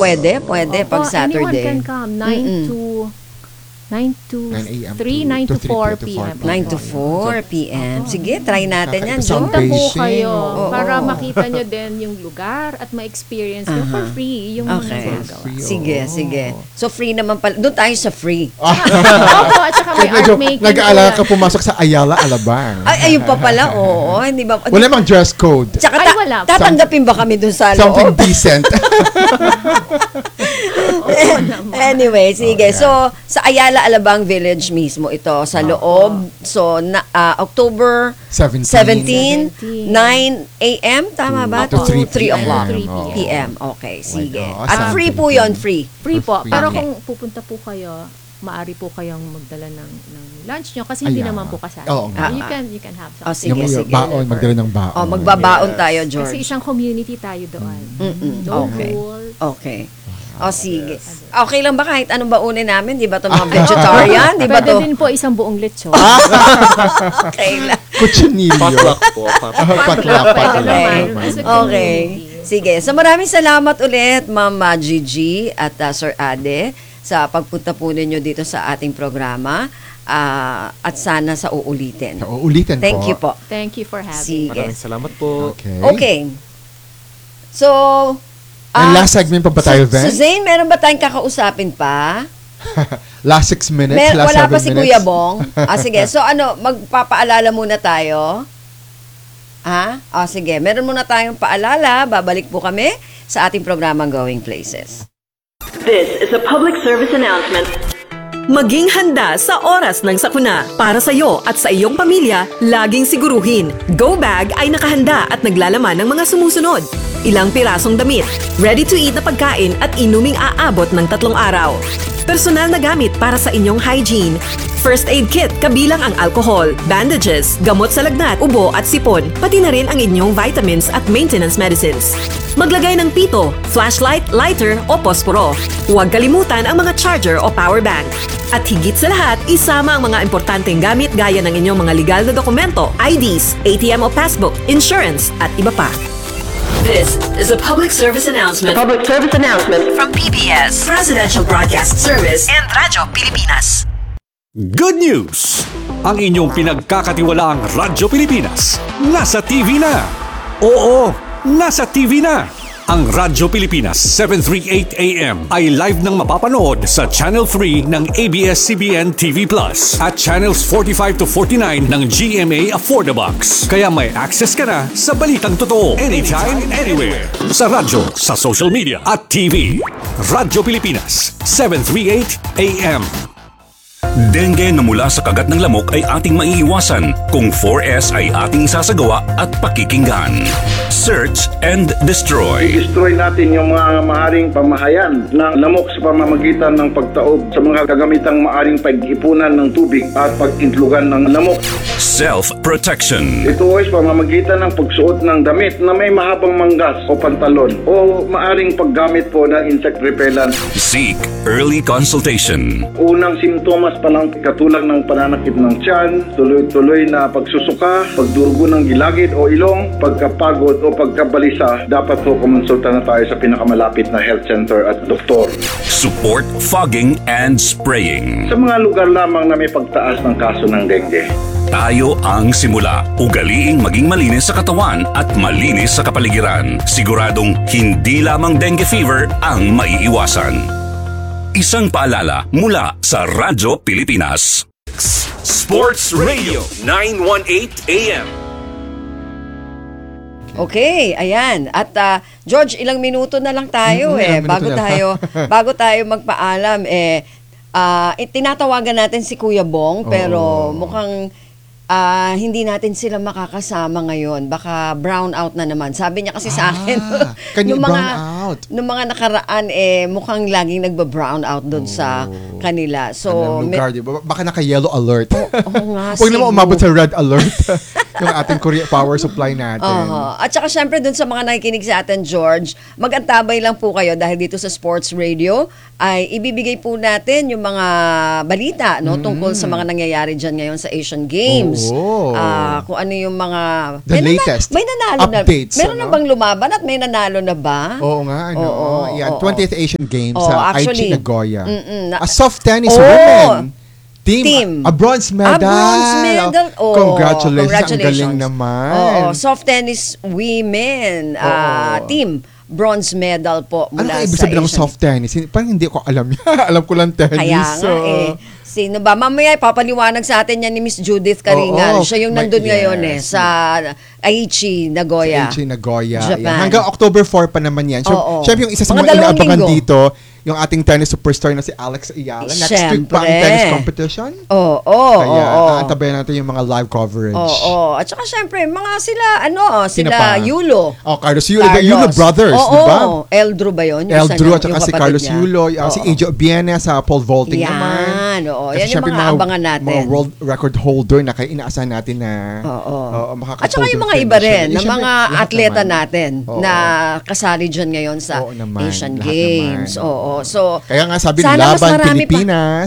pwede pag Saturday. Anyone can come. 9 to 3, 9 to 4 p.m. 9 to 4 p.m. Sige, try natin yan, Jo. Punta po kayo para makita nyo din yung lugar at ma-experience nyo for free yung mga ginagawa. Sige. So, free naman pala. Doon tayo sa free. Opo, at saka may art making. Nag-aalala ka pumasok sa Ayala Alabang. Ay, ayun pa pala, oo. Hindi ba? Wala mang dress code. Tsaka wala. tatanggapin ba kami doon sa loob? Something decent. Anyway, sige. So, sa Ayala Alabang Village mismo ito, sa loob. So, October 17, 9 a.m. Tama ba? To 3 o'clock p.m. Okay, sige. God. At free po yun, free. Free po. Free. Pero Okay. kung pupunta po kayo, maaari po kayong magdala ng lunch nyo kasi hindi naman po kasali. Oo nga. You can have Oh, something. sige. Baon, magdala ng baon. Magbabaon tayo, George. Kasi isang community tayo doon. Okay. Rule. Okay. O, sige. Okay lang ba kahit anong baunin namin? Di ba ito mga vegetarian? Di ba Pwede to? din po isang buong lechon. Okay lang. Cuchinillo. Potluck po. Potluck. Okay. Sige. So, maraming salamat ulit, Ma'am Gigi at Sir Ade, sa pagpunta po ninyo dito sa ating programa. At sana sa uulitin. Uulitin po. Thank you po. Thank you for having Sige. Maraming salamat po. Okay. So, May last segment pa ba tayo, Ben? Zane, meron ba tayong kakausapin pa? Last 6 minutes, last 7 minutes. Wala pa si Kuya Bong. Sige. So, magpapaalala muna tayo. Sige. Meron muna tayong paalala. Babalik po kami sa ating programang Going Places. This is a public service announcement. Maging handa sa oras ng sakuna. Para sa iyo at sa iyong pamilya, laging siguruhin. Go Bag ay nakahanda at naglalaman ng mga sumusunod. Ilang pirasong damit, ready-to-eat na pagkain at inuming aabot ng 3 araw. Personal na gamit para sa inyong hygiene. First aid kit kabilang ang alcohol, bandages, gamot sa lagnat, ubo at sipon, pati na rin ang inyong vitamins at maintenance medicines. Maglagay ng pito, flashlight, lighter o posporo. Huwag kalimutan ang mga charger o power bank. At higit sa lahat, isama ang mga importanteng gamit gaya ng inyong mga legal na dokumento, IDs, ATM o passbook, insurance at iba pa. This is a public service announcement. Public service announcement from PBS, Presidential Broadcast Service, and Radyo Pilipinas. Good news! Ang inyong pinagkakatiwalaang Radyo Pilipinas nasa TV na. Oo, nasa TV na. Ang Radyo Pilipinas 738 AM ay live nang mapapanood sa Channel 3 ng ABS-CBN TV Plus at Channels 45 to 49 ng GMA Affordabox. Kaya may access ka na sa balitang totoo anytime, anywhere. Sa radyo, sa social media at TV. Radyo Pilipinas 738 AM. Dengue na mula sa kagat ng lamok ay ating maiiwasan kung 4S ay ating isasagawa at pakikinggan. Search and destroy. I-destroy natin yung mga maaring pamahayan ng lamok sa pamamagitan ng pagtaob sa mga kagamitang maaring pag-ipunan ng tubig at pag-intlugan ng lamok. Self-protection. Ito ay pamamagitan ng pagsuot ng damit na may mahabang manggas o pantalon o maaring paggamit po ng insect repellent. Seek early consultation. Unang simptomas pa lang katulad ng pananakit ng tiyan, tuloy-tuloy na pagsusuka, pagdurugo ng gilagid o ilong, pagkapagod o pagkabalisa, dapat po kumonsulta na tayo sa pinakamalapit na health center at doktor. Support fogging and spraying. Sa mga lugar lamang na may pagtaas ng kaso ng dengue. Tayo ang simula. Ugaliing maging malinis sa katawan at malinis sa kapaligiran. Siguradong hindi lamang dengue fever ang maiiwasan. Isang paalala mula sa Radyo Pilipinas. Sports Radio 918 AM. Okay, ayan. At George, ilang minuto na lang tayo bago tayo magpaalam tinatawagan natin si Kuya Bong pero mukhang hindi natin sila makakasama ngayon. Baka brown out na naman. Sabi niya kasi sa akin, nung mga nakaraan, mukhang laging nagba-brown out doon sa kanila. So, lugar, baka naka-yellow alert. Oo nga. Huwag naman umabot sa red alert. yung ating power supply natin. At saka syempre dun sa mga nakikinig sa atin, George, mag-antabay lang po kayo dahil dito sa Sports Radio ay ibibigay po natin yung mga balita tungkol sa mga nangyayari dyan ngayon sa Asian Games. Kung ano yung mga... The latest may nanalo updates. Meron na bang lumaban at may nanalo na ba? Oo nga, yan, 20th Asian Games sa Aichi, Nagoya. A soft tennis women team. A bronze medal. Congratulations. Ang galing naman. Soft tennis women team. Bronze medal po mula ano sa ibig sabihin ng soft tennis? Parang hindi ko alam yan. Alam ko lang tennis. Kaya nga Sino ba? Mamaya papaliwanag sa atin yan ni Miss Judith Karingal. Siya yung nandun ngayon sa Aichi, Nagoya. Sa Aichi, Nagoya. Japan. Hanggang October 4 pa naman yan. Siyempre yung isa sa mga inaabangan dito, yung ating tennis superstar na si Alex Ayala. Next week pa ang tennis competition. Kaya aantabayan natin yung mga live coverage. At saka syempre, mga sila Yulo. Carlos Yulo. The Yulo brothers, di ba? Eldro ba yun? Eldro at saka si Carlos Yulo. Si AJ Obiena sa pole vaulting naman. Yan yung mga abangan natin. Mga world record holder na kaya inaasahan natin na at saka yung mga iba rin, na mga atleta natin na kasali dyan ngayon sa Asian Games. So, kaya nga sabi Laban Pilipinas.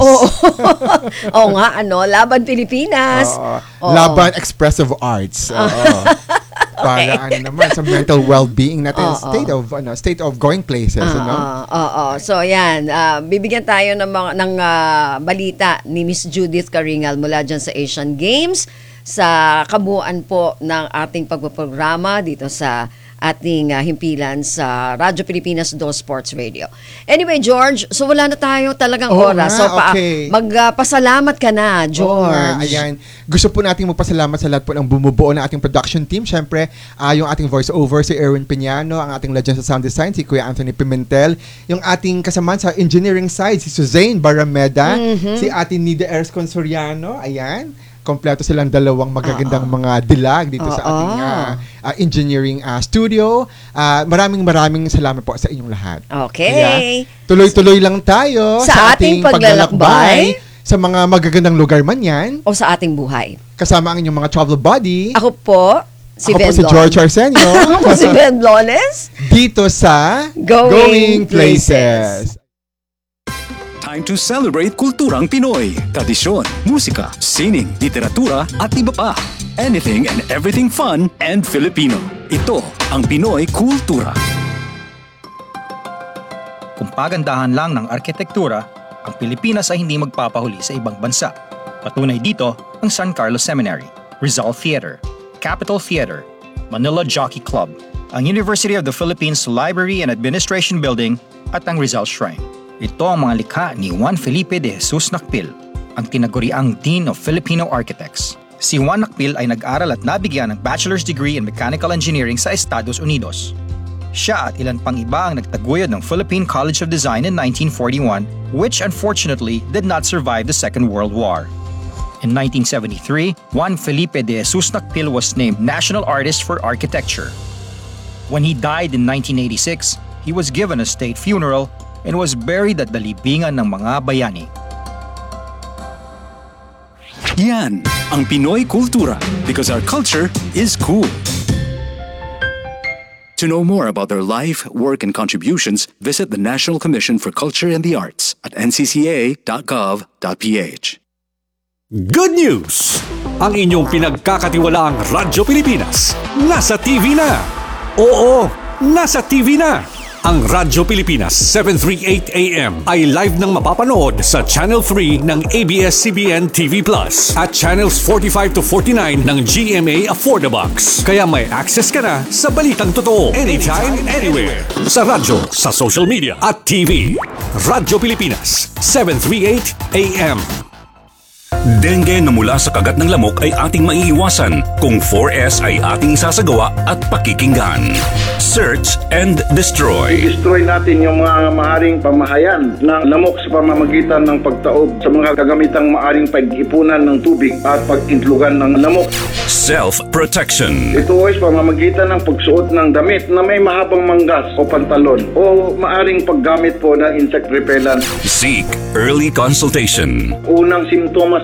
Laban Pilipinas. Laban Expressive Arts. Para naman sa mental well-being natin, state of going places, So yan, bibigyan tayo ng balita ni Miss Judith Karingal mula dyan sa Asian Games sa kabuuan po ng ating pagpaprograma dito sa ating himpilan sa Radyo Pilipinas 2 Sports Radio. Anyway, George, so wala na tayo talagang oras. Magpasalamat ka na, George. Ayan. Gusto po nating magpasalamat sa lahat po ng bumubuo ng ating production team. Siyempre, yung ating voice-over, si Erwin Piñano, ang ating legend sa sound design, si Kuya Anthony Pimentel, yung ating kasamaan sa engineering side, si Suzanne Barameda, si ating Nida Erscon Soriano, ayan. Kompleto silang dalawang magagandang mga dilag dito sa ating engineering studio. Maraming salamat po sa inyong lahat. Okay. Kaya, tuloy-tuloy lang tayo sa ating paglalakbay sa mga magagandang lugar man yan. O sa ating buhay. Kasama ang inyong mga travel buddy. Ako po, si George Arsenio. Ako si Ben Blones. Dito sa Going Places. Time to celebrate kulturang Pinoy. Tradisyon, musika, sining, literatura at iba pa. Anything and everything fun and Filipino. Ito ang Pinoy Kultura. Kung pagandahan lang ng arkitektura, ang Pilipinas ay hindi magpapahuli sa ibang bansa. Patunay dito ang San Carlos Seminary, Rizal Theater, Capitol Theater, Manila Jockey Club, ang University of the Philippines Library and Administration Building at ang Rizal Shrine. Ito ang mga likha ni Juan Felipe de Jesus Nakpil, ang tinaguriang Dean of Filipino Architects. Si Juan Nakpil ay nag-aral at nabigyan ng bachelor's degree in mechanical engineering sa Estados Unidos. Siya at ilan pang iba ang nagtaguyod ng Philippine College of Design in 1941, which unfortunately did not survive the Second World War. In 1973, Juan Felipe de Jesus Nakpil was named National Artist for Architecture. When he died in 1986, he was given a state funeral and was buried at the libingan ng mga bayani. Yan ang Pinoy Kultura because our culture is cool. To know more about their life, work, and contributions, visit the National Commission for Culture and the Arts at ncca.gov.ph. Good news! Ang inyong pinagkakatiwalaang Radyo Pilipinas nasa TV na! Oo, nasa TV na! Ang Radyo Pilipinas 738 AM ay live nang mapapanood sa Channel 3 ng ABS-CBN TV Plus at Channels 45 to 49 ng GMA Affordabox. Kaya may access ka na sa balitang totoo anytime, anywhere. Sa radyo, sa social media at TV. Radyo Pilipinas 738 AM. Dengue na mula sa kagat ng lamok ay ating maiiwasan kung 4S ay ating isasagawa at pakikinggan. Search and destroy. Destroy natin yung mga maaring pamahayan ng lamok sa pamamagitan ng pagtaob sa mga kagamitang maaring pag-ipunan ng tubig at pag-intlugan ng lamok. Self-protection. Ito ay pamamagitan ng pagsuot ng damit na may mahabang manggas o pantalon o maaring paggamit po ng insect repellent. Seek early consultation. Unang simptomas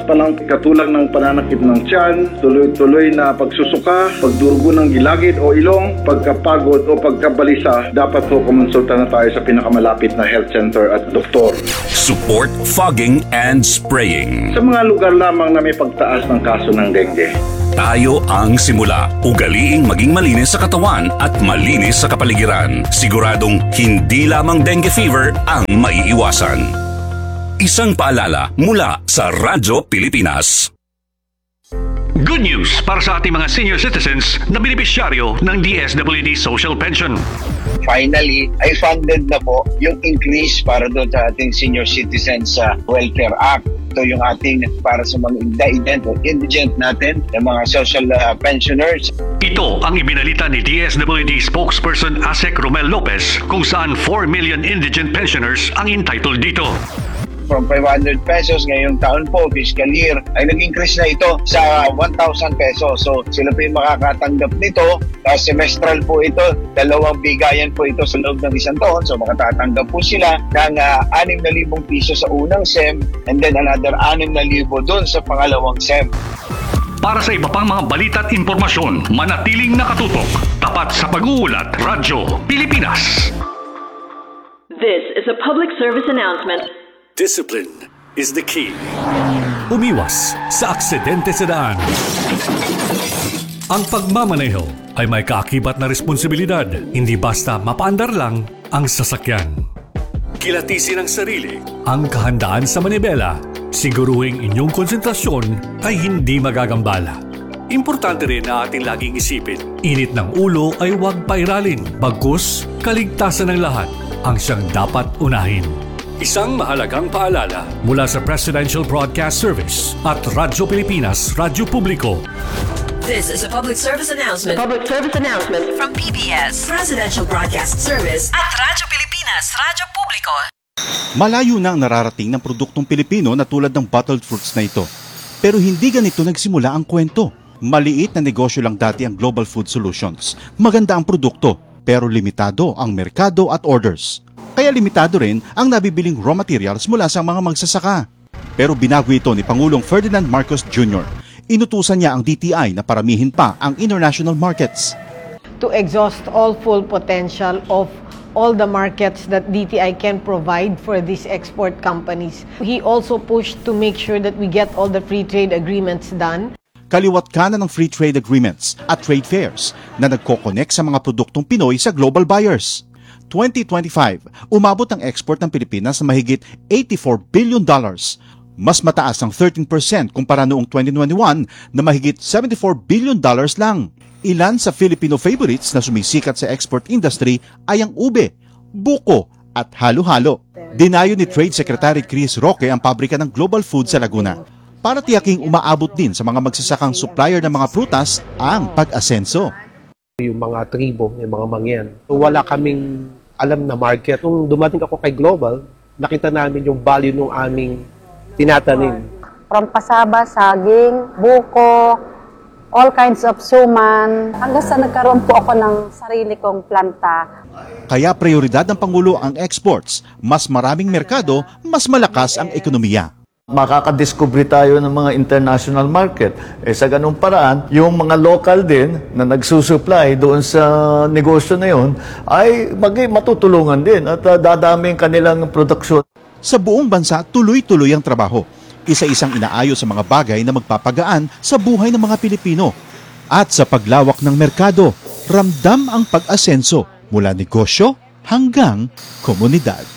pa lang katulang ng pananakit ng tiyan, tuloy-tuloy na pagsusuka, pagdurugo ng gilagid o ilong, pagkapagod o pagkabalisa, dapat po kumonsulta na tayo sa pinakamalapit na health center at doktor. Support fogging and spraying. Sa mga lugar lamang na may pagtaas ng kaso ng dengue. Tayo ang simula. Ugaliing maging malinis sa katawan at malinis sa kapaligiran. Siguradong hindi lamang dengue fever ang maiiwasan. Isang paalala mula sa Radyo Pilipinas. Good news para sa ating mga senior citizens na benepisyaryo ng DSWD Social Pension. Finally, ay funded na po yung increase para doon sa ating Senior Citizens Welfare Act. Ito yung ating para sa mga indigent natin, yung mga social pensioners. Ito ang ibinalita ni DSWD spokesperson Asek Romel Lopez kung saan 4 million indigent pensioners ang entitled dito. From 500 pesos ngayong taon po, fiscal year, ay nag-increase na ito sa 1,000 pesos. So sila po yung makakatanggap nito. Semestral po ito, 2 bigayan po ito sa loob ng isang taon. So makatatanggap po sila ng 6,000 piso sa unang SEM and then another 6,000 doon sa pangalawang SEM. Para sa iba pang mga balita at impormasyon, manatiling nakatutok. Tapat sa pag-uulat, Radyo Pilipinas. This is a public service announcement. Discipline is the key. Umiwas sa aksidente sa daan. Ang pagmamaneho ay may kaakibat na responsibilidad. Hindi basta mapaandar lang ang sasakyan. Kilatisin ang sarili. Ang kahandaan sa manibela. Siguruhing inyong konsentrasyon ay hindi magagambala. Importante rin na ating laging isipin. Init ng ulo ay huwag pairalin. Bagkus, kaligtasan ng lahat ang siyang dapat unahin. Isang mahalagang paalala mula sa Presidential Broadcast Service at Radyo Pilipinas, Radyo Publiko. This is a public service announcement. Public service announcement from PBS, Presidential Broadcast Service at Radyo Pilipinas, Radyo Publiko. Malayo na ang nararating ng produktong Pilipino na tulad ng bottled fruits na ito. Pero hindi ganito nagsimula ang kwento. Maliit na negosyo lang dati ang Global Food Solutions. Maganda ang produkto, pero limitado ang merkado at orders. Kaya limitado rin ang nabibiling raw materials mula sa mga magsasaka. Pero binago ito ni Pangulong Ferdinand Marcos Jr. Inutusan niya ang DTI na paramihin pa ang international markets. To exhaust all full potential of all the markets that DTI can provide for these export companies. He also pushed to make sure that we get all the free trade agreements done. Kaliwat kanan ng free trade agreements at trade fairs na nagko-connect sa mga produktong Pinoy sa global buyers. 2025, umabot ang export ng Pilipinas na mahigit $84 billion. Mas mataas ang 13% kumpara noong 2021 na mahigit $74 billion lang. Ilan sa Filipino favorites na sumisikat sa export industry ay ang ube, buko at halo-halo. Dinayo ni Trade Secretary Chris Roque ang pabrika ng Global Food sa Laguna para tiyaking umaabot din sa mga magsasakang supplier ng mga prutas ang pag-asenso. Yung mga tribo, yung mga mangyan. So, wala kaming alam na market. Nung dumating ako kay Global, nakita namin yung value ng aming tinatanim. From pasaba, saging, buko, all kinds of suman. Hanggang sa nagkaroon po ako ng sarili kong planta. Kaya prioridad ng Pangulo ang exports. Mas maraming merkado, mas malakas ang ekonomiya. Makakadiscover tayo ng mga international market. Sa ganung paraan, yung mga local din na nagsusupply doon sa negosyo na yun ay matutulungan din at dadami ang kanilang produksyon. Sa buong bansa, tuloy-tuloy ang trabaho. Isa-isang inaayos sa mga bagay na magpapagaan sa buhay ng mga Pilipino. At sa paglawak ng merkado, ramdam ang pag-asenso mula negosyo hanggang komunidad.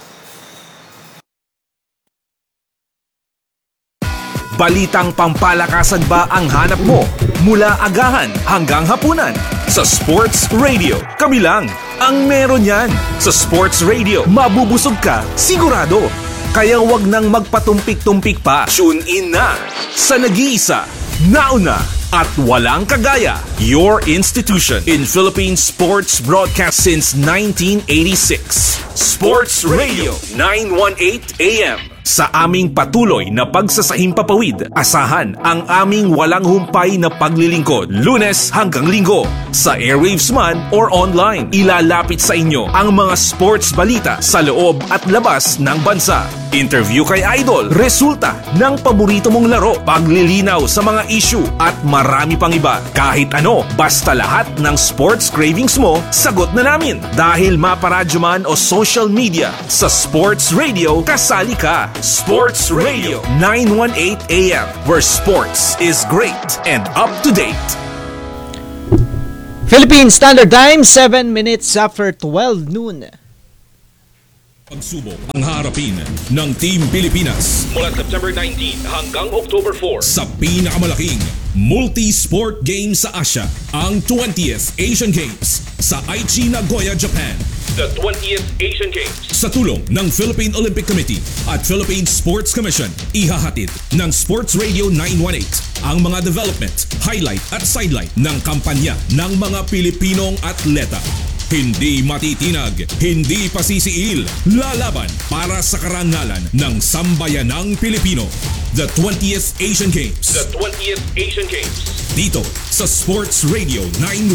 Balitang pampalakasan ba ang hanap mo? Mula agahan hanggang hapunan. Sa Sports Radio, kami lang ang meron yan. Sa Sports Radio, mabubusog ka, sigurado. Kaya wag nang magpatumpik-tumpik pa. Tune in na sa nag-iisa, nauna at walang kagaya. Your institution in Philippine sports broadcast since 1986. Sports Radio 918 AM. Sa aming patuloy na pagsasahimpapawid, asahan ang aming walang humpay na paglilingkod, Lunes hanggang Linggo. Sa airwaves man or online, ilalapit sa inyo ang mga sports balita sa loob at labas ng bansa. interview kay Idol, resulta ng paborito mong laro, paglilinaw sa mga issue at marami pang iba. Kahit ano, basta lahat ng sports cravings mo, sagot na namin. Dahil maparadyo man o social media, sa Sports Radio, kasali ka. Sports Radio 918 AM, where sports is great and up to date. Philippine Standard Time, 7 minutes after 12 noon. Pagsubok ang harapin ng Team Pilipinas mula September 19 hanggang October 4 sa pinakamalaking multi-sport game sa Asia, ang 20th Asian Games sa Aichi, Nagoya, Japan. The 20th Asian Games sa tulong ng Philippine Olympic Committee at Philippine Sports Commission, ihahatid ng Sports Radio 918 ang mga development, highlight at sidelight ng kampanya ng mga Pilipinong atleta. Hindi matitinag, hindi pasisiil, lalaban para sa karangalan ng sambayanang Pilipino. The 20th Asian Games. The 20th Asian Games. Dito sa Sports Radio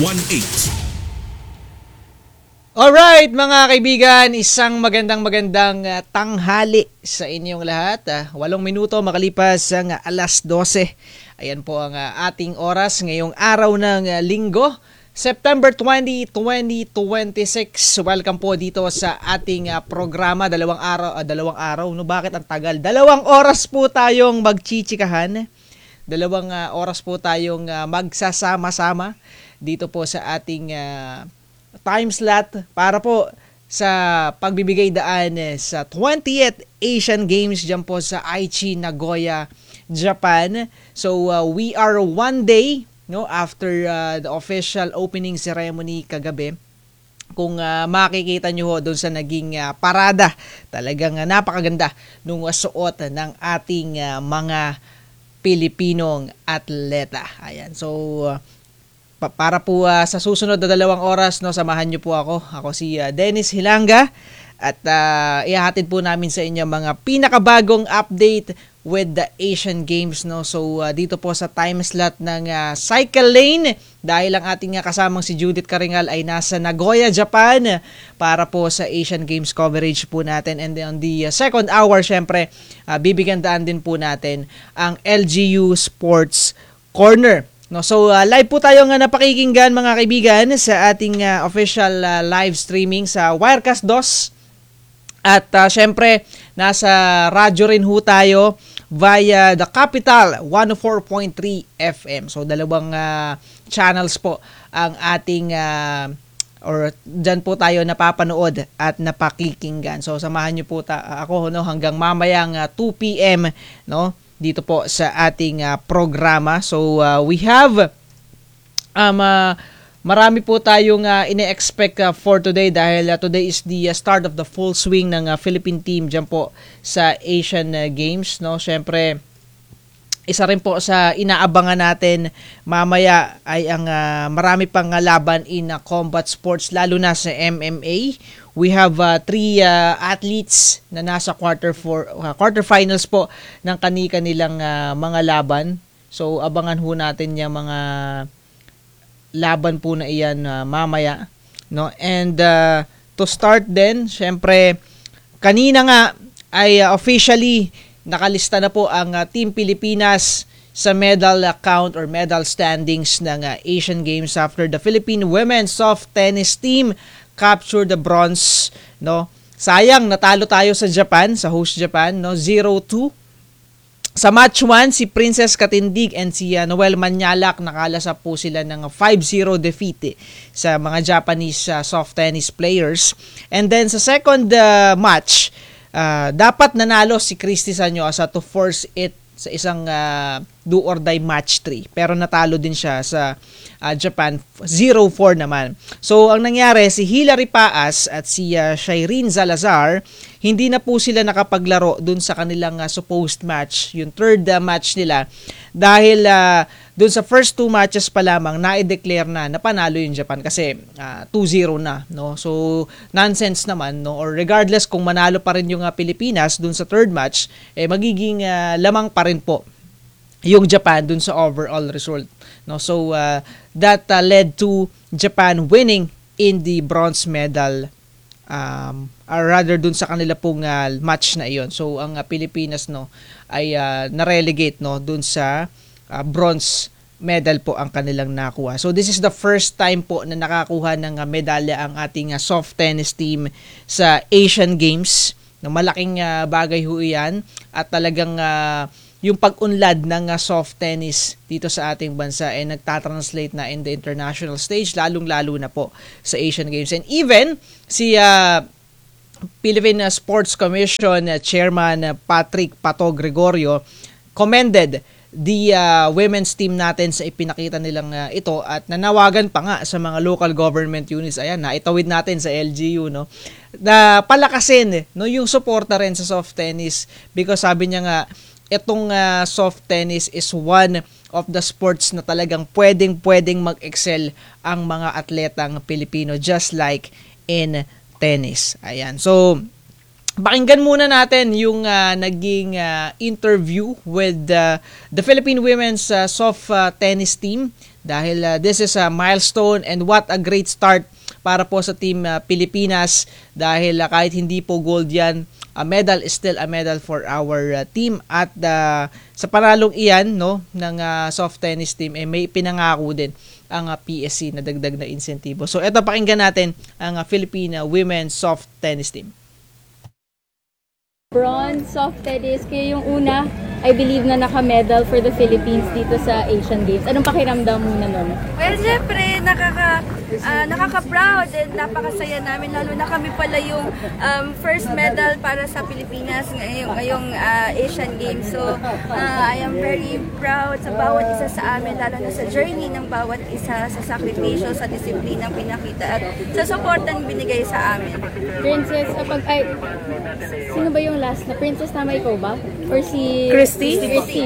918. Alright mga kaibigan, isang magandang tanghali sa inyong lahat. 8 minuto makalipas ang alas 12. Ayan po ang ating oras ngayong araw ng linggo. September 20, 2026. Welcome po dito sa ating programa. Dalawang araw. No, bakit ang tagal? 2 oras po tayong magchichikahan. 2 oras po tayong magsasama-sama dito po sa ating time slot para po sa pagbibigay daan sa 20th Asian Games dyan po sa Aichi, Nagoya, Japan. So we are 1 day after the official opening ceremony kagabi. Kung makikita nyo doon sa naging parada, talagang napakaganda nung suot ng ating mga Pilipinong atleta. Ayan, so para po sa susunod na 2 oras, samahan nyo po ako. Ako si Dennis Hilanga at ihahatid po namin sa inyo mga pinakabagong update with the Asian Games. So dito po sa time slot ng Cycle Lane, dahil ang ating kasamang si Judith Karingal ay nasa Nagoya, Japan para po sa Asian Games coverage po natin. And then on the second hour, syempre bibigyan daan din po natin ang LGU Sports Corner. So live po tayo napakikinggan mga kaibigan sa ating official live streaming sa Wirecast 2. At syempre nasa radyo rin ho tayo via The Capital 104.3 FM. So 2 channels po ang ating or dyan po tayo napapanood at napakikinggan. So samahan niyo po ako hanggang mamayang 2 PM dito po sa ating programa. So we have marami po tayong ine-expect for today dahil today is the start of the full swing ng Philippine team dyan po sa Asian Games. Siyempre, isa rin po sa inaabangan natin mamaya ay ang marami pang laban in combat sports, lalo na sa MMA. We have 3 athletes na nasa quarterfinals po ng kanilang mga laban. So abangan ho natin yung mga laban po na iyan mamaya. And to start din, syempre kanina nga ay officially nakalista na po ang Team Pilipinas sa medal count or medal standings ng Asian Games after the Philippine women's soft tennis team captured the bronze. Sayang, natalo tayo sa Japan, sa host Japan, 0-2. Sa match 1, si Princess Katindig and si Noel Manyalak nakalasap po sila ng 5-0 defeat sa mga Japanese soft tennis players. And then sa second match, dapat nanalo si Christy Sanyosa to force it sa isang do or die match 3. Pero natalo din siya sa Japan, 0-4 naman. So ang nangyari, si Hilary Paas at si Shireen Salazar, hindi na po sila nakapaglaro dun sa kanilang supposed match, yung third match nila, dahil dun sa first 2 matches pa lamang na-declare na panalo yung Japan kasi 2-0 na. So nonsense naman, or regardless kung manalo pa rin yung Pilipinas dun sa third match, magiging lamang pa rin po yung Japan dun sa overall result. So that led to Japan winning in the bronze medal rather dun sa kanila pong match na iyon. So ang Pilipinas no ay na-relegate no dun sa bronze medal po ang kanilang nakuha. So this is the first time po na nakakuha ng medalya ang ating soft tennis team sa Asian Games. No, malaking bagay ho yan at talagang yung pag-unlad ng soft tennis dito sa ating bansa ay nagtatranslate na in the international stage, lalong-lalo na po sa Asian Games. And even si Philippine Sports Commission Chairman Patrick Pato Gregorio commended the women's team natin sa ipinakita nilang ito at nanawagan pa nga sa mga local government units. Ayan, naitawid natin sa LGU no, na palakasin no yung suporta rin sa soft tennis because sabi niya nga itong soft tennis is one of the sports na talagang pwedeng mag-excel ang mga atletang Pilipino just like in tennis. Ayan. So pakinggan muna natin yung naging interview with the Philippine women's soft tennis team dahil this is a milestone and what a great start para po sa team Pilipinas dahil kahit hindi po gold yan, a medal is still a medal for our team at sa panalong iyan no ng soft tennis team may pinangako din ang PSC na dagdag na insentibo. So eto pakinggan natin ang Philippine women's soft tennis team. Bronze soft tennis, kaya yung una, I believe na naka-medal for the Philippines dito sa Asian Games. Anong pakiramdam mo na nun? Well, syempre, nakaka-proud and napakasaya namin. Lalo na kami pala yung first medal para sa Pilipinas ngayong Asian Games. So, I am very proud sa bawat isa sa amin, lalo na sa journey ng bawat isa, sa sakripisyo, sa disiplinang pinakita at sa supportang binigay sa amin. Princess, sino ba yung last na? Princess, tama ikaw ba? Or si... Christy,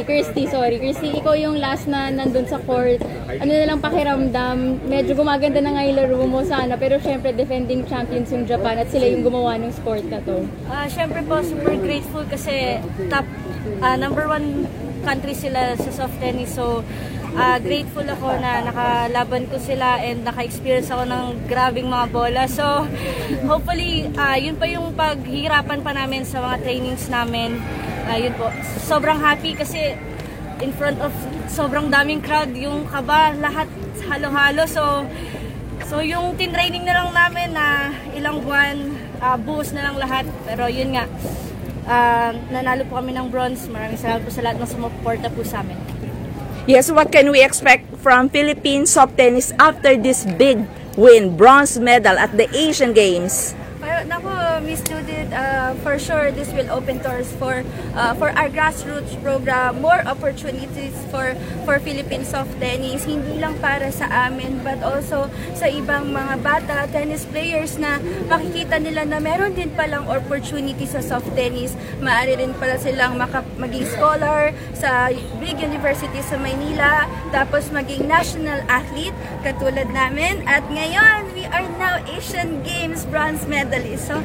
ikaw yung last na nandun sa court. Ano na lang pakiramdam? Medyo gumaganda na nga yung laro mo sana, pero syempre defending champions yung Japan at sila yung gumawa ng sport na to. Syempre po, super grateful kasi top number 1 country sila sa soft tennis. So, grateful ako na nakalaban ko sila and naka-experience ako ng grabing mga bola. So, hopefully, yun pa yung paghihirapan pa namin sa mga trainings namin. Yun po, sobrang happy kasi in front of sobrang daming crowd, yung kaba, lahat halo-halo. So yung tinraining na lang namin na ilang buwan, buhos na lang lahat. Pero yun nga, nanalo po kami ng bronze. Maraming salamat po sa lahat ng sumuporta po sa amin. Yes, what can we expect from Philippine soft tennis after this big win, bronze medal at the Asian Games? Nako, Miss Judith, for sure this will open doors for our grassroots program, more opportunities for Philippine soft tennis, hindi lang para sa amin but also sa ibang mga bata, tennis players na makikita nila na meron din palang opportunity sa soft tennis. Maaari rin pala silang maging scholar sa big university sa Maynila, tapos maging national athlete katulad namin. At ngayon, we are now Asian Games bronze medalist. So,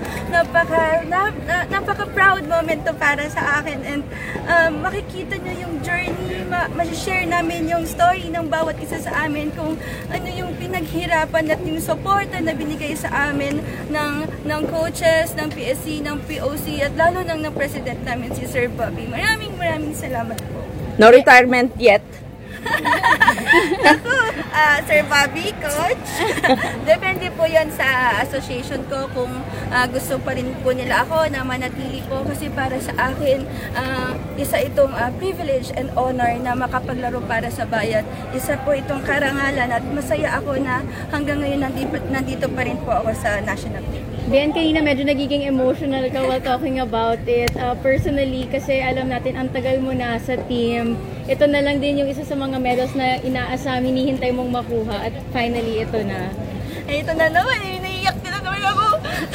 napaka-proud moment to para sa akin and makikita nyo yung journey, ma-share namin yung story ng bawat isa sa amin kung ano yung pinaghirapan at yung support na binigay sa amin ng coaches, ng PSC, ng POC at lalo ng president namin si Sir Bobby. Maraming salamat po. No retirement yet? Ako, Sir Bobby, coach. Depende po yan sa association ko kung gusto pa rin po nila ako na manatili po kasi para sa akin, isa itong privilege and honor na makapaglaro para sa bayan. Isa po itong karangalan at masaya ako na hanggang ngayon nandito pa rin po ako sa national team. Ben, kanina medyo nagiging emotional ka while talking about it. Personally, kasi alam natin ang tagal mo na sa team. Ito na lang din yung isa sa mga medals na inaasam, hinihintay mong makuha at finally ito na. Ito na naman, naiiyak na naman ako.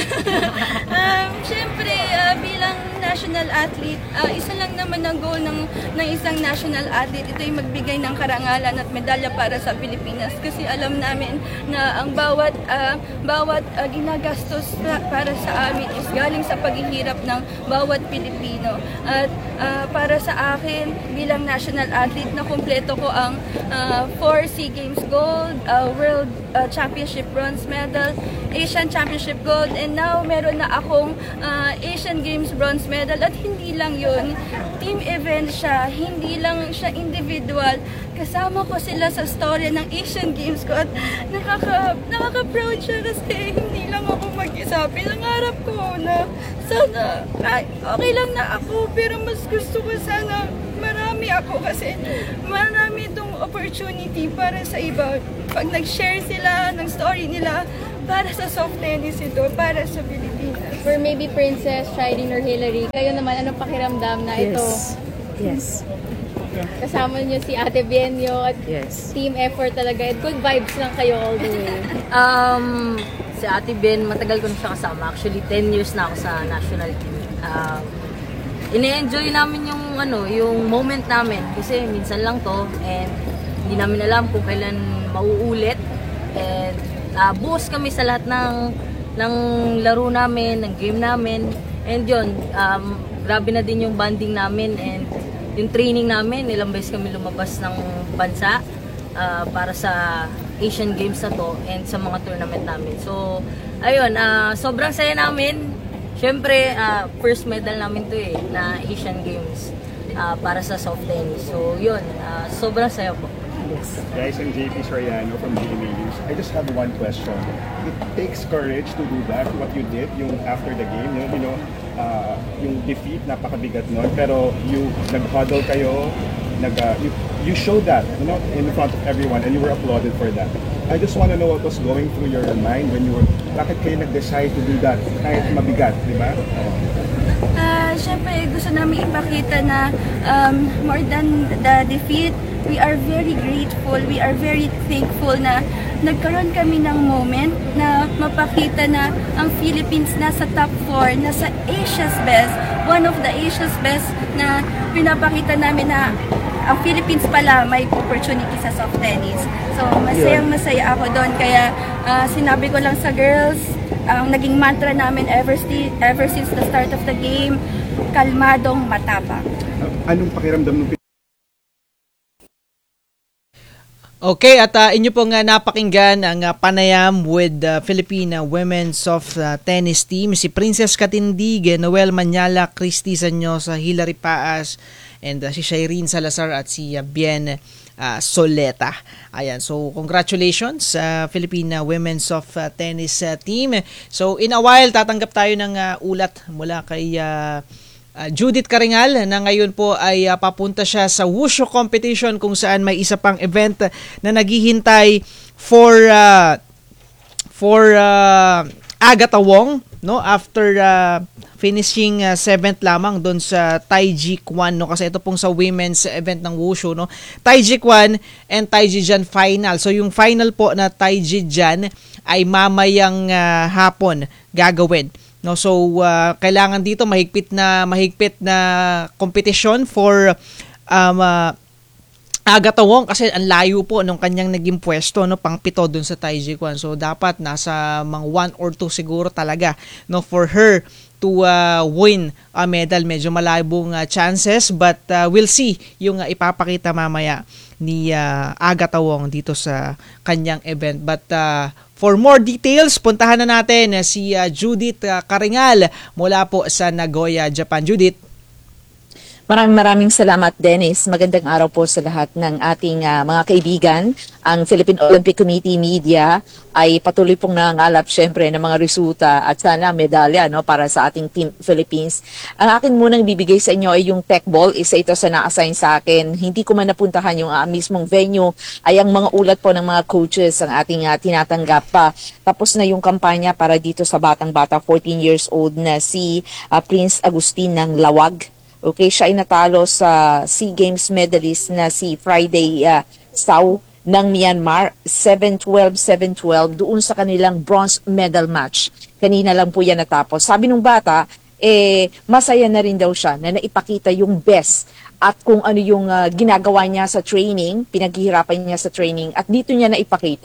Siyempre, bilang national athlete, isa lang naman ang goal ng isang national athlete. Ito yung magbigay ng karangalan at medalya para sa Pilipinas. Kasi alam namin na ang bawat bawat ginagastos para sa amin is galing sa paghihirap ng bawat Pilipino. At para sa akin, bilang national athlete, na kumpleto ko ang 4 SEA Games gold, World Championship bronze medal, Asian Championship gold, and now meron na akong Asian Games bronze medal. At hindi lang yun, team event siya, hindi lang siya individual. Kasama ko sila sa storya ng Asian Games ko at nakaka-proud siya kasi hindi lang ako mag-isa. Pinangarap ko na sana, okay lang na ako, pero mas gusto ko sana marami ako kasi marami itong opportunity para sa iba. Pag nag-share sila ng story nila, para sa soft tennis ito, para sa Pilipinas. For maybe Princess, Shireen, or Hillary, kayo naman, anong pakiramdam na ito? Yes. Kasama niyo si Ate Bienyo at team effort talaga. At good vibes lang kayo all the way. Si Ate Bien, matagal ko na siya kasama. Actually, 10 years na ako sa national team. Ine-enjoy namin yung moment namin kasi minsan lang to and hindi namin alam kung kailan mauulit. And buhos kami sa lahat ng laro namin, ng game namin. And yun, grabe na din yung bonding namin and yung training namin. Ilang beses kami lumabas ng bansa para sa Asian Games na to and sa mga tournament namin. So, ayun, sobrang saya namin. Siyempre, first medal namin to na Asian Games para sa soft tennis. So, yun, sobrang saya po. Yes. Guys, I'm JP Soriano from GMA News. I just have one question. It takes courage to do that, what you did, yung after the game, yung defeat, napakabigat nun, pero nag-huddle kayo, you showed that, in front of everyone, and you were applauded for that. I just want to know what was going through your mind when bakit kayo nag-decide to do that, kahit mabigat, di ba? Siyempre, gusto namin ipakita na more than the defeat, we are very grateful, we are very thankful na nagkaroon kami ng moment na mapakita na ang Philippines nasa top 4, nasa Asia's best, one of the Asia's best, na pinapakita namin na ang Philippines pala may opportunity sa soft tennis. So, masaya ako doon. Kaya sinabi ko lang sa girls, ang naging mantra namin ever since the start of the game, kalmadong matapang. Anong pakiramdam ng Okay, at inyo pong napakinggan ang panayam with the Philippine Women's Soft Tennis Team. Si Princess Katindig, Noel Manyala, Christy Sanyosa, Hillary Paas, and si Shireen Salazar at si Bien Soleta. Ayan, so congratulations sa Philippine Women's Soft Tennis Team. So in a while, tatanggap tayo ng ulat mula kay Judith Caringal na ngayon po ay papunta siya sa Wushu competition kung saan may isa pang event na naghihintay for Agatha Wong, no, after finishing 7th lamang doon sa Taiji Kwan, no, kasi ito pong sa women's event ng Wushu, no, Taiji Kwan and Taiji Jan final. So yung final po na Taiji Jan ay mamayang hapon gagawin. No, so kailangan dito mahigpit na competition for Agatha Wong kasi ang layo po nung kanyang naging pwesto, no, pang-7 dun sa Taiji Kwan. So dapat nasa mga 1 or 2 siguro talaga, no, for her to win a medal. Medyo malabong chances, but we'll see yung ipapakita mamaya ni Agatha Wong dito sa kanyang event. But for more details, puntahan na natin si Judith Caringal mula po sa Nagoya, Japan. Judith. Maraming salamat, Dennis. Magandang araw po sa lahat ng ating mga kaibigan. Ang Philippine Olympic Committee Media ay patuloy pong nangangalap syempre ng mga resulta at sana medalya, no, para sa ating Team Philippines. Ang akin munang bibigay sa inyo ay yung tech ball. Isa ito sa na-assign sa akin. Hindi ko man napuntahan yung mismong venue, ay ang mga ulat po ng mga coaches ang ating tinatanggap pa. Tapos na yung kampanya para dito sa batang-bata, 14 years old na si Prince Agustin ng Lawag. Okay, siya ay natalo sa SEA Games medalist na si Friday Sau ng Myanmar, 7-12, 7-12 doon sa kanilang bronze medal match. Kanina lang po yan natapos. Sabi nung bata, masaya na rin daw siya na naipakita yung best at kung ano yung ginagawa niya sa training, pinaghihirapan niya sa training at dito niya naipakita.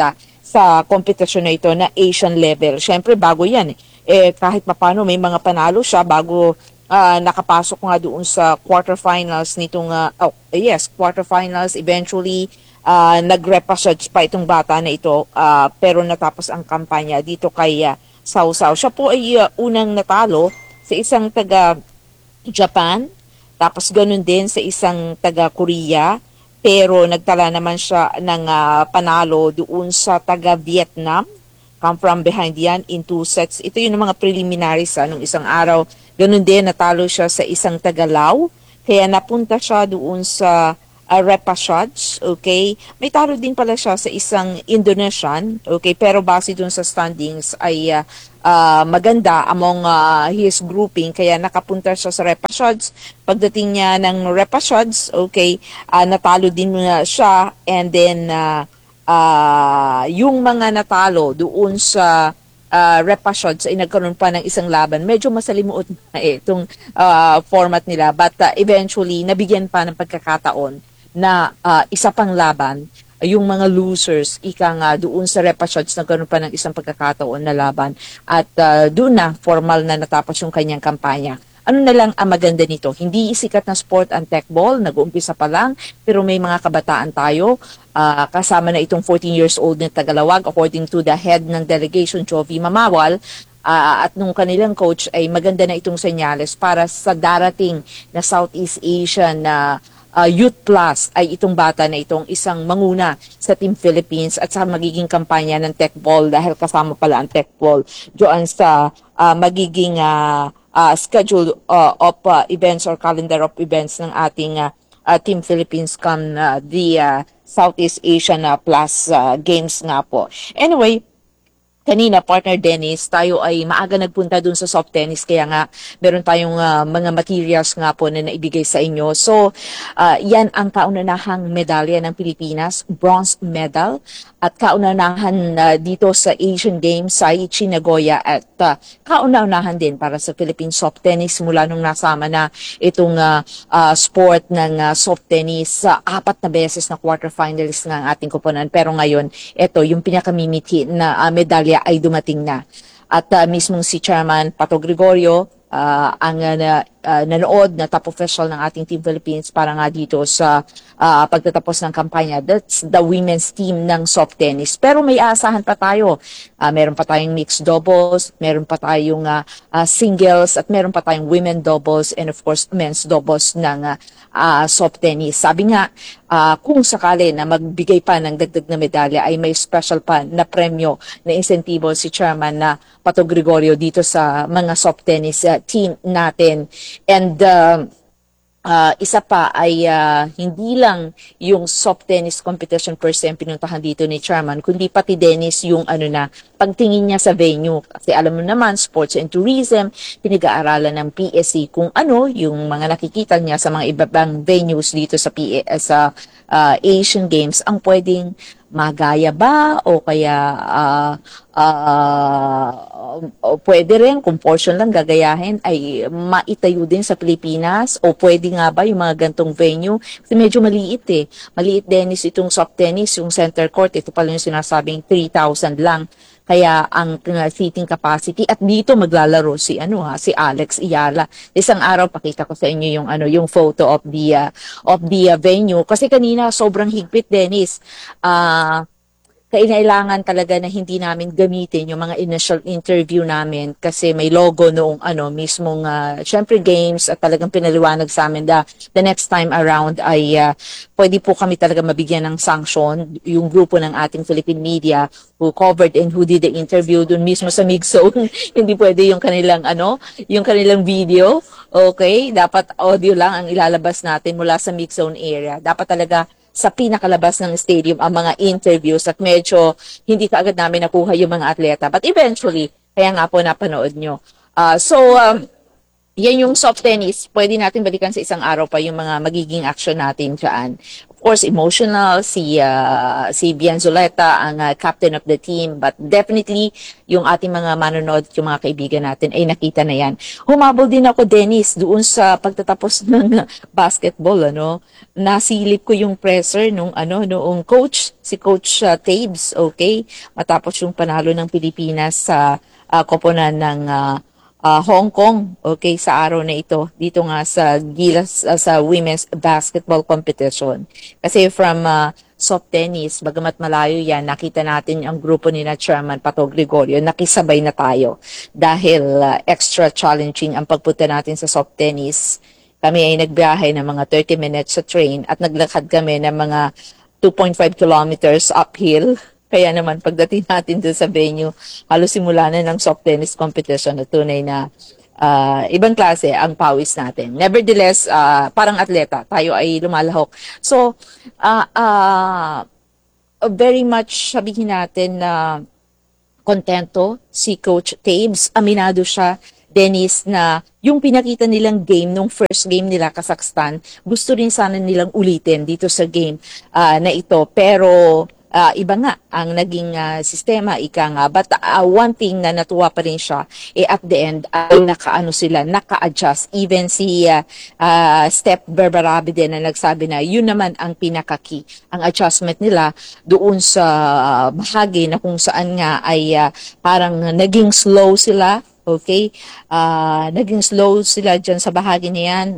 sa kompetisyon na ito na Asian level. Siyempre, bago yan. Kahit papano may mga panalo siya bago nakapasok nga doon sa quarterfinals nitong, quarterfinals. Eventually, nag-repassage pa itong bata na ito, pero natapos ang kampanya dito kay Sausaw. Siya po ay unang natalo sa isang taga-Japan, tapos ganun din sa isang taga-Korea, pero nagtala naman siya ng panalo doon sa taga-Vietnam. Come from behind yan in 2 sets. Ito yung mga preliminaries nung isang araw. Ganun din, natalo siya sa isang taga-Lao. Kaya napunta siya doon sa repassage, okay? May talo din pala siya sa isang Indonesian, okay? Pero base doon sa standings ay maganda among his grouping, kaya nakapunta siya sa repassage. Pagdating niya ng repassage, okay, natalo din siya, and then yung mga natalo doon sa repassage ay nagkaroon pa ng isang laban. Medyo masalimuot na itong format nila, but eventually nabigyan pa ng pagkakataon na isa pang laban, yung mga losers, ika nga doon sa repassage nagkaroon pa ng isang pagkakataon na laban, at doon na formal na natapos yung kanyang kampanya. Ano na lang ang maganda nito? Hindi sikat na sport ang techball, nag-uumpisa pa lang, pero may mga kabataan tayo. Kasama na itong 14 years old na Tagalawag, according to the head ng delegation, Jovi Mamawal, at nung kanilang coach ay maganda na itong senyales para sa darating na Southeast Asian na Youth Plus ay itong bata na itong isang manguna sa Team Philippines at sa magiging kampanya ng techball, dahil kasama pala ang techball doon sa magiging schedule of events or calendar of events ng ating Team Philippines come the Southeast Asian Plus Games nga po. Anyway, kanina, partner Dennis, tayo ay maaga nagpunta dun sa soft tennis, kaya nga meron tayong mga materials nga po na naibigay sa inyo. So, yan ang kaunanahang medalya ng Pilipinas, bronze medal, at kaunanahan dito sa Asian Games sa Aichi, Nagoya, at kaunanahan din para sa Philippine soft tennis mula nung nasama na itong sport ng soft tennis. 4 na beses na quarterfinalist ng ating koponan, pero ngayon, ito yung pinakamimiti na medalya ay dumating na. At mismong si Chairman Pato Gregorio ang nanood na top official ng ating Team Philippines para nga dito sa pagtatapos ng kampanya. That's the women's team ng soft tennis. Pero may aasahan pa tayo. Meron pa tayong mixed doubles, meron pa tayong singles, at meron pa tayong women doubles, and of course men's doubles ng soft tennis. Sabi nga, kung sakali na magbigay pa ng dagdag na medalya ay may special pa na premyo na insentibo si Chairman na Pato Gregorio dito sa mga soft tennis team natin. And isa pa ay hindi lang yung soft tennis competition per se pinuntahan dito ni Chairman, kundi pati Dennis yung pagtingin niya sa venue. Kasi alam mo naman, sports and tourism, pinag-aaralan ng PSC kung ano yung mga nakikita niya sa mga ibang venues dito sa Asian Games ang pwedeng magaya ba, o kaya pwede rin kung portion lang gagayahin ay maitayo din sa Pilipinas, o pwede nga ba yung mga gantong venue, kasi medyo maliit maliit Dennis itong soft tennis, yung center court, ito pala yung sinasabing 3,000 lang, kaya ang seating capacity, at dito maglalaro si Alex Iyala. Isang araw pakita ko sa inyo yung photo of the venue, kasi kanina sobrang higpit Dennis. Kailangan talaga na hindi namin gamitin yung mga initial interview namin kasi may logo noong mismong syempre games, at talagang pinaliwanag sa amin the next time around ay pwede po kami talaga mabigyan ng sanction yung grupo ng ating Philippine media who covered and who did the interview dun mismo sa mix zone. Hindi pwede yung kanilang yung kanilang video, okay? Dapat audio lang ang ilalabas natin mula sa mix zone area. Dapat talaga sa pinakalabas ng stadium ang mga interviews, at medyo hindi kaagad namin nakuha yung mga atleta. But eventually, kaya nga po napanood nyo. Yan yung soft tennis. Pwede natin balikan sa isang araw pa yung mga magiging action natin dyan. Of course, emotional, si Bianzoleta, ang captain of the team, but definitely, yung ating mga manonood, yung mga kaibigan natin, ay nakita na yan. Humabol din ako, Dennis, doon sa pagtatapos ng basketball, nasilip ko yung presser noong coach, si Coach Tabes, okay? Matapos yung panalo ng Pilipinas sa koponan ng Hong Kong, okay, sa araw na ito, dito nga sa Gilas, sa women's basketball competition. Kasi from soft tennis, bagamat malayo yan, nakita natin ang grupo ni na Chairman Pato Gregorio, nakisabay na tayo dahil extra challenging ang pagpunta natin sa soft tennis. Kami ay nagbiyahe ng mga 30 minutes sa train at naglakad kami ng mga 2.5 kilometers uphill. Kaya naman, pagdating natin doon sa venue, halos simula na ng soft tennis competition na tunay na ibang klase ang pawis natin. Nevertheless, parang atleta, tayo ay lumalahok. So, very much sabihin natin na kontento si Coach Tabes. Aminado siya, Dennis, na yung pinakita nilang game nung first game nila, Kazakhstan, gusto rin sana nilang ulitin dito sa game na ito. Pero iba nga ang naging sistema, ika nga. But one thing na natuwa pa rin siya, at the end, ay naka-adjust. Even si Steph Berberabe din na nagsabi na yun naman ang pinaka-key. Ang adjustment nila doon sa bahagi na kung saan nga ay parang naging slow sila. Okay? Naging slow sila dyan sa bahagi na yan.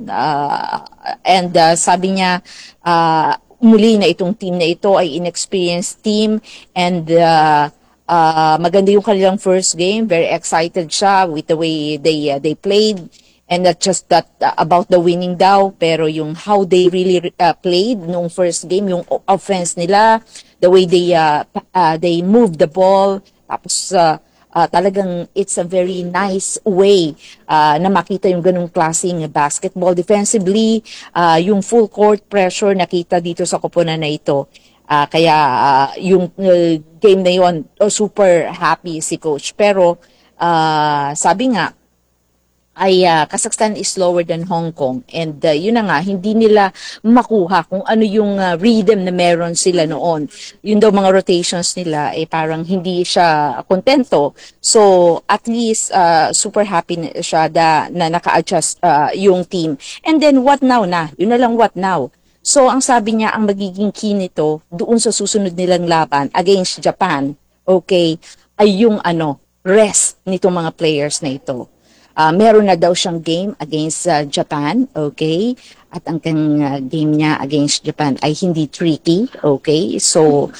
And sabi niya, muli na itong team na ito ay inexperienced team and maganda yung kanilang first game. Very excited siya with the way they played, and not just that about the winning daw, pero yung how they really played nung first game, yung offense nila, the way they move the ball, tapos talagang it's a very nice way na makita yung ganung klaseng basketball. Defensively, yung full court pressure nakita dito sa koponan na ito. Kaya yung game na yun, super happy si Coach. Pero sabi nga, ay Kazakhstan is slower than Hong Kong, and yun na nga, hindi nila makuha kung ano yung rhythm na meron sila noon. Yun daw mga rotations nila, parang hindi siya kontento. So at least super happy siya na naka-adjust yung team. And then what now na? Yun na lang, what now? So ang sabi niya, ang magiging key nito doon sa susunod nilang laban against Japan, okay, ay yung rest nitong mga players na ito. Meron na daw siyang game against Japan, okay? At ang game niya against Japan ay hindi tricky, okay? So,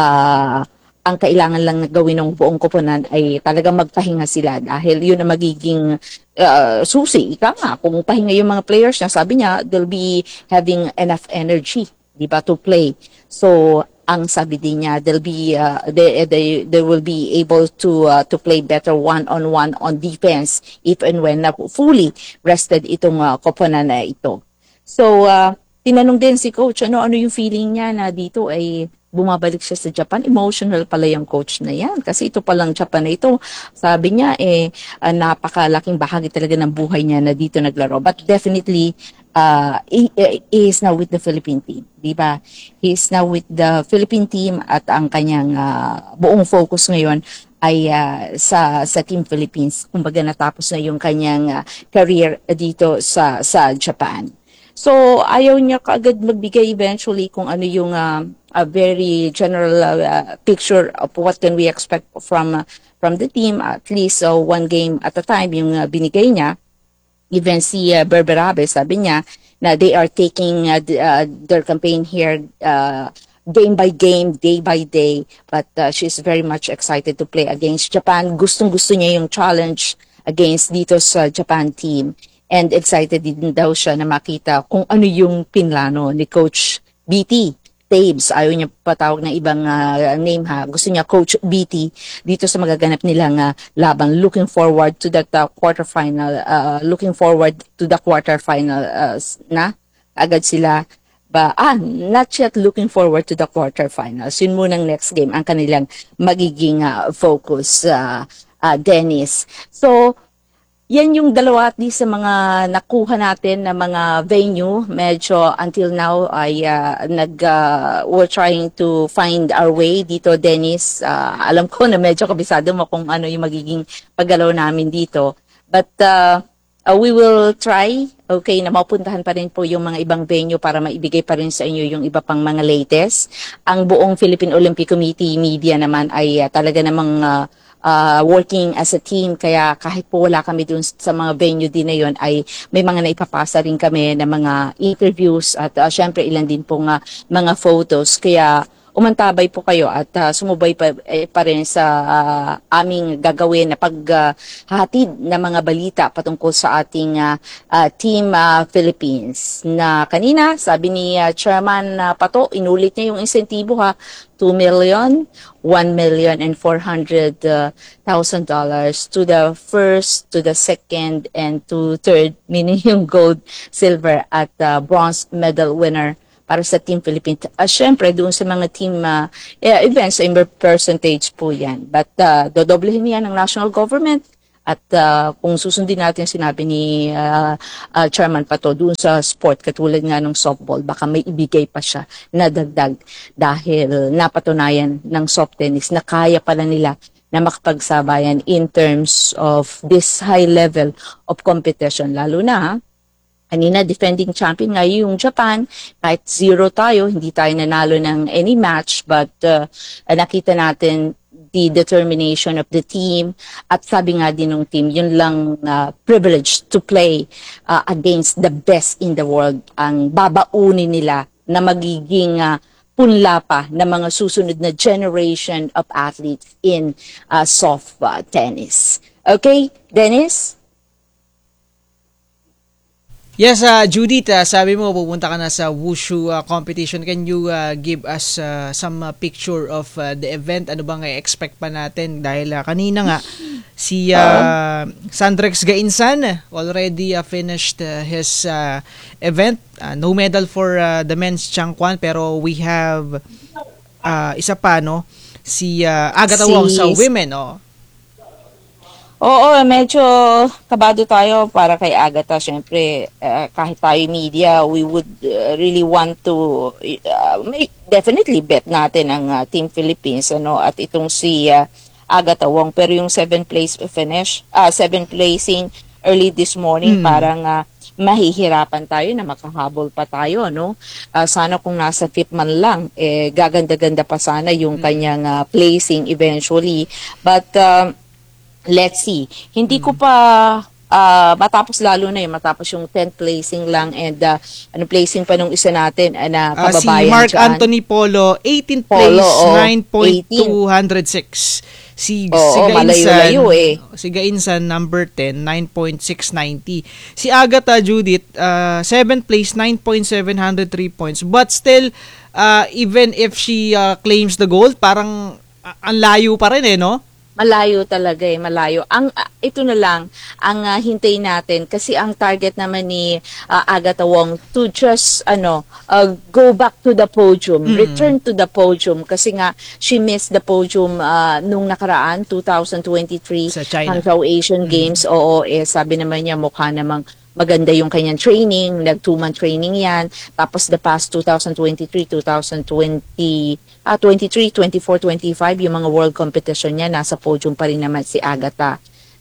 ang kailangan lang gawin ng buong koponan ay talagang magpahinga sila dahil yun ang magiging susi. Ika nga, kung pahinga yung mga players niya, sabi niya, they'll be having enough energy, di ba, to play. So, ang sabi din niya, they'll be they will be able to play better one-on-one on defense if and when fully rested itong koponan na ito. So tinanong din si coach ano yung feeling niya na dito ay bumabalik siya sa Japan. Emotional pala yung coach na yan kasi ito palang Japan na ito, sabi niya napakalaking bahagi talaga ng buhay niya na dito naglaro. But definitely he is now with the Philippine team, di ba? He is now with the Philippine team at ang kanyang buong focus ngayon ay sa Team Philippines. Kumbaga natapos na yung kanyang career dito sa Japan. So ayaw niya kaagad magbigay eventually kung ano yung a very general picture of what can we expect from the team, at least one game at a time yung binigay niya. Even si Berberabe, sabi niya na they are taking their campaign here game by game, day by day, but she's very much excited to play against Japan. Gustong-gusto niya yung challenge against dito sa Japan team, and excited din daw siya na makita kung ano yung pinlano ni Coach BT Tabes. Ayaw niya patawag ng ibang name ha. Gusto niya Coach BT dito sa magaganap nilang laban. Looking forward to that quarterfinal. Looking forward to the quarterfinal na agad sila. Not yet looking forward to the quarterfinals. Yun munang next game ang kanilang magiging focus, Dennis. So, yan yung dalawa at least sa mga nakuha natin na mga venue. Medyo until now ay we're trying to find our way dito, Dennis. Alam ko na medyo kabisado mo kung ano yung magiging paggalaw namin dito. But we will try, okay, na mapuntahan pa rin po yung mga ibang venue para maibigay pa rin sa inyo yung iba pang mga latest. Ang buong Philippine Olympic Committee media naman ay talaga namang working as a team, kaya kahit po wala kami dun sa mga venue din na yun, ay may mga naipapasa rin kami na mga interviews at syempre ilan din pong mga photos. Kaya umantabay po kayo at sumubay pa rin sa aming gagawin na paghatid na mga balita patungkol sa ating Team Philippines. Na kanina, sabi ni Chairman Pato, inulit niya yung insentibo 2 million, 1,400,000 to the first, to the second, and to third, meaning yung gold, silver, at bronze medal winner para sa Team Philippines. Siyempre, doon sa mga team events, may percentage po yan. But dodoblehin yan ng national government. At kung susundin natin sinabi ni Chairman Pato doon sa sport, katulad nga ng softball, baka may ibigay pa siya na dagdag dahil napatunayan ng soft tennis na kaya pala nila na makapagsabayan in terms of this high level of competition. Lalo na, kanina defending champion nga yung Japan, kahit 0 tayo, hindi tayo nanalo ng any match, but nakita natin the determination of the team, at sabi nga din ng team, yun lang privilege to play against the best in the world ang babaunin nila na magiging punla pa ng mga susunod na generation of athletes in soft tennis. Okay, Dennis? Yes, Judith, sabi mo pupunta ka na sa wushu competition. Can you give us some picture of the event? Ano bang i-expect pa natin? Dahil kanina nga si Sandrex Gainsan already finished his event. No medal for the men's Changkwan, pero we have isa pa, no? Si Agatha Wong sa women, oh. Oo, medyo kabado tayo para kay Agatha. Siyempre, kahit tayo media, we would really want to definitely bet natin ang Team Philippines, ano, at itong si Agatha Wong. Pero yung 7th placing early this morning, parang mahihirapan tayo na makahabol pa tayo, no? Sana kung nasa 5th man lang, gaganda-ganda pa sana yung kanyang placing eventually. But let's see. Hindi ko pa matapos lalo na matapos yung 10th placing lang, and placing pa nung isa natin na kababayan si Mark dyan. Anthony Polo, 18th place, 9.206. Si Gainsan, si Gainsan number 10, 9.690. Si Agatha Judith, 7th place, 9.703 points. But still, even if she claims the gold, parang ang layo pa rin, no? Malayo talaga, malayo. Ito na lang ang hintayin natin, kasi ang target naman ni Agatha Wong to just go back to the podium, return to the podium, kasi nga she missed the podium nung nakaraan 2023 sa China Hangzhou Asian Games. Oo, sabi naman niya mukha namang maganda yung kanyang training, nag 2-month training yan. Tapos the past 2023, 23, 24, 25, yung mga world competition niya, nasa podium pa rin naman si Agatha.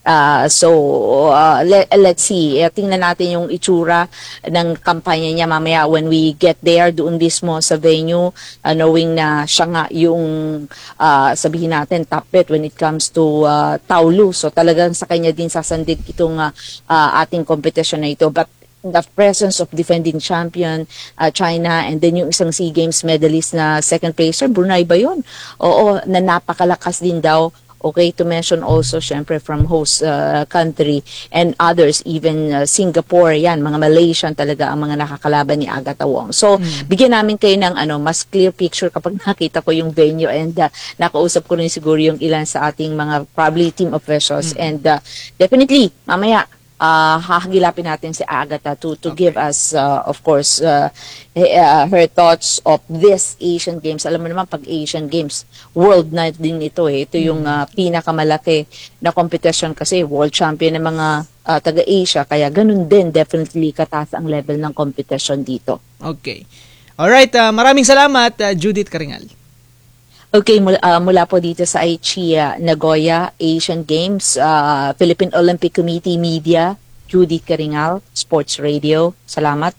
Let's see. Tingnan natin yung itsura ng kampanya niya mamaya when we get there, doon mismo sa venue, knowing na siya nga yung sabihin natin top bet when it comes to Taolu. So talagang sa kanya din sasandig itong ating competition na ito. But the presence of defending champion China, and then yung isang SEA Games medalist na second placer, Brunei ba yun? Oo, na napakalakas din daw. Okay, to mention also, syempre, from host country and others, even Singapore, yan, mga Malaysian talaga ang mga nakakalaban ni Agatha Wong. So, bigyan namin kayo ng mas clear picture kapag nakita ko yung venue, and nakausap ko rin siguro yung ilan sa ating mga probably team officials. And definitely, mamaya, hahagilapin natin si Agatha to give us, of course, her thoughts of this Asian Games. Alam mo naman, pag Asian Games, world night din ito eh. Ito yung pinakamalaki na competition kasi world champion ng mga taga-Asia. Kaya ganun din, definitely kataas ang level ng competition dito. Okay. Alright, maraming salamat, Judith Karingal. Okay, mula po dito sa Aichi, Nagoya Asian Games, Philippine Olympic Committee Media, Judith Karingal, Sports Radio. Salamat.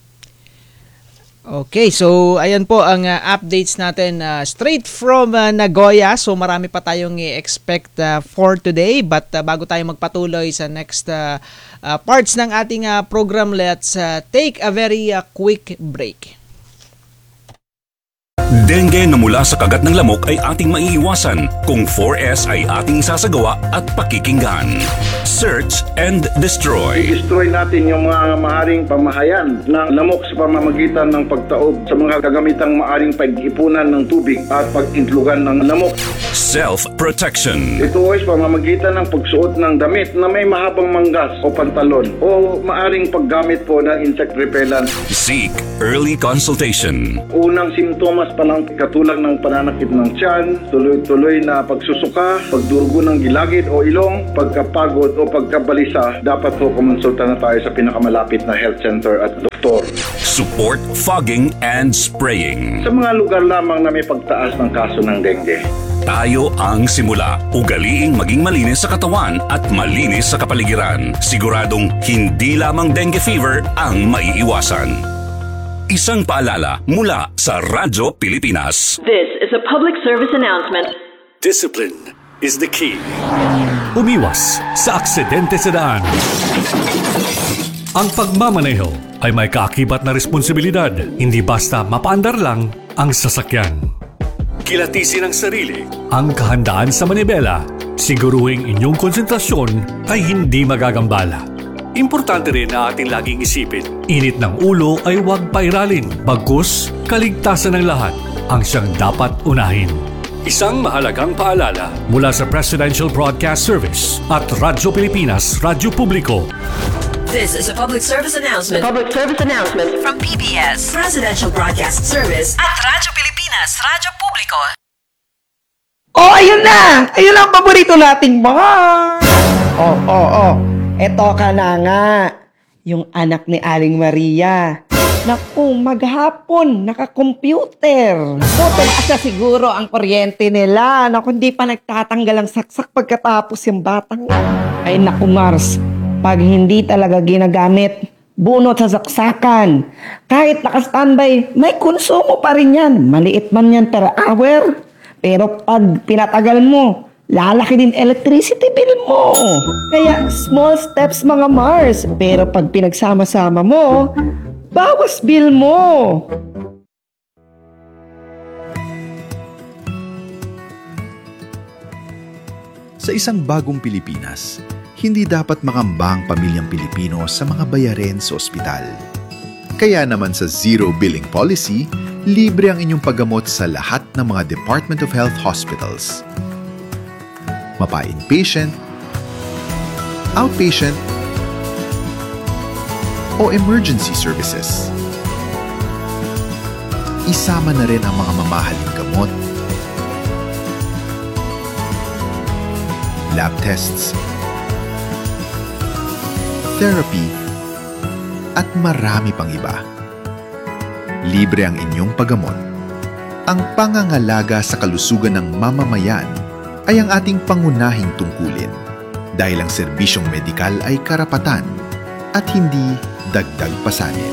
Okay, so ayan po ang updates natin straight from Nagoya. So marami pa tayong i-expect for today. But bago tayo magpatuloy sa next parts ng ating program, let's take a very quick break. Dengue na mula sa kagat ng lamok ay ating maiiwasan kung 4S ay ating sasagawa at pakikinggan. Search and destroy. I-destroy natin yung mga maaring pamahayan ng lamok sa pamamagitan ng pagtaob sa mga kagamitang maaring pag-ipunan ng tubig at pag-intlugan ng lamok. Self-protection. Ito ay sa pamamagitan ng pagsuot ng damit na may mahabang manggas o pantalon o maaring paggamit po ng insect repellent. Seek early consultation. Unang simptomas pa lang katulad ng pananakit ng tiyan, tuloy-tuloy na pagsusuka, pagdurugo ng gilagid o ilong, pagkapagod o pagkabalisa, dapat po kumonsulta na tayo sa pinakamalapit na health center at doktor. Support fogging and spraying. Sa mga lugar lamang na may pagtaas ng kaso ng dengue. Tayo ang simula. Ugaliing maging malinis sa katawan at malinis sa kapaligiran. Siguradong hindi lamang dengue fever ang maiiwasan. Isang paalala mula sa Radyo Pilipinas. This is a public service announcement. Discipline is the key. Umiwas sa aksidente sa daan. Ang pagmamaneho ay may kaakibat na responsibilidad. Hindi basta mapaandar lang ang sasakyan. Kilatisin ang sarili, ang kahandaan sa manibela. Siguruhing inyong konsentrasyon ay hindi magagambala. Importante rin na ating laging isipin, init ng ulo ay huwag pairalin. Bagkus, kaligtasan ng lahat ang siyang dapat unahin. Isang mahalagang paalala mula sa Presidential Broadcast Service at Radyo Pilipinas, Radyo Publiko. This is a public service announcement. Public service announcement from PBS, Presidential Broadcast Service at Radyo Pilipinas, Radyo Publiko. Oh, ayun na! Ayun ang paborito nating bar! Oh. Eto ka na nga, yung anak ni Aling Maria. Naku, maghapon, naka-computer. Tumaas na siguro ang kuryente nila. Naku, hindi pa nagtatanggal ang saksak pagkatapos yung batang. Ay naku, Mars, pag hindi talaga ginagamit, bunot sa saksakan. Kahit naka-standby, may konsumo pa rin yan. Maliit man yan per hour. Pero pag pinatagal mo, lalaki din electricity bill mo. Kaya small steps mga Mars. Pero pag pinagsama-sama mo, bawas bill mo. Sa isang bagong Pilipinas, hindi dapat makamba ang pamilyang Pilipino sa mga bayarin sa ospital. Kaya naman sa Zero Billing Policy, libre ang inyong paggamot sa lahat ng mga Department of Health hospitals. Mapa-inpatient, outpatient, o emergency services. Isama na rin ang mga mamahaling gamot, lab tests, therapy, at marami pang iba. Libre ang inyong paggamot. Ang pangangalaga sa kalusugan ng mamamayan ay ang ating pangunahing tungkulin dahil ang serbisyong medikal ay karapatan at hindi dagdag pasanin.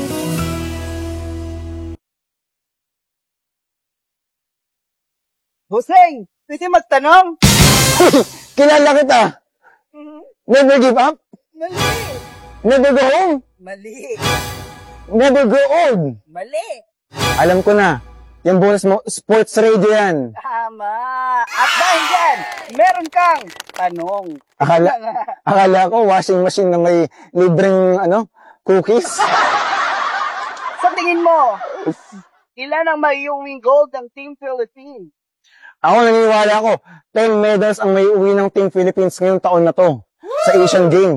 Hussein, pwede magtanong? Kilala kita. Never give up? Mali. Never go home? Mali. Never grow old? Mali. Alam ko na. Yung bonus mo, sports radio yan. Tama. At dahil dyan, meron kang tanong. Akala ko washing machine na may libreng cookies. Sa tingin mo, ilan ang maiuwing gold ng Team Philippines? Ako naniniwala ko, 10 medals ang may uwi ng Team Philippines ngayong taon na to sa Asian Games.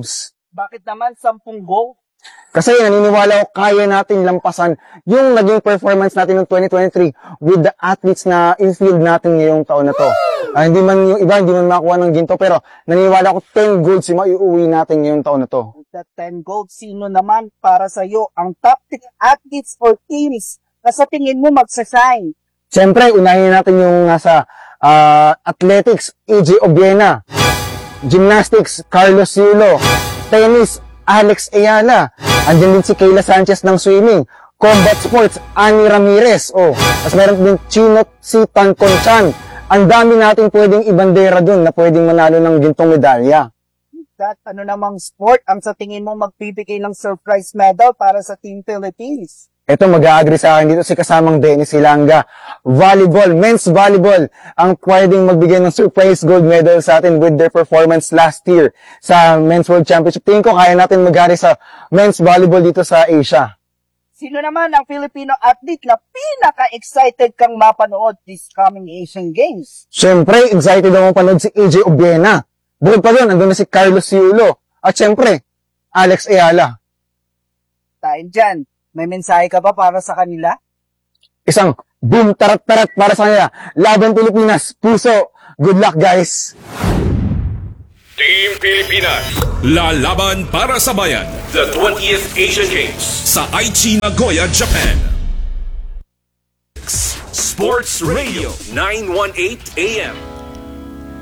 Bakit naman 10 goal? Kasi naniniwala ko kaya natin lampasan yung naging performance natin noong 2023 with the athletes na in-field natin ngayong taon na to. Hindi man yung iba, hindi man makuha ng ginto, pero naniniwala ko 10 golds yung maiuwi natin ngayong taon na to. Sa 10 gold, sino naman para sa'yo ang top 10 athletes or teams na sa tingin mo magsashine? Siyempre, unahin natin yung nasa athletics, AJ Obiena, gymnastics, Carlos Yulo, tennis, Alex Ayala, andyan din si Kayla Sanchez ng swimming, combat sports, Annie Ramirez, tapos meron din Chinot si Tan Conchan. Ang dami natin pwedeng ibandera dun na pwedeng manalo ng gintong medalya. Ano namang sport ang sa tingin mo magbibigay ng surprise medal para sa Team Philippines? Ito, mag-a-agree sa akin dito si kasamang Dennis Hilanga. Volleyball, men's volleyball, ang pwedeng magbigay ng surprise gold medal sa atin with their performance last year sa Men's World Championship. Tingin ko, kaya natin mag-agree sa men's volleyball dito sa Asia. Sino naman ang Filipino athlete na pinaka-excited kang mapanood this coming Asian Games? Siyempre, excited ako mapanood si AJ Obiena. Bukod pa doon, andun na si Carlos Yulo. At siyempre, Alex Ayala. Dahil dyan, may mensahe ka ba para sa kanila? Isang boom tarat-tarat para sa kanila. Laban Pilipinas, puso. Good luck, guys. Team Pilipinas, lalaban para sa bayan. The 20th Asian Games sa Aichi, Nagoya, Japan. Sports Radio 918 AM.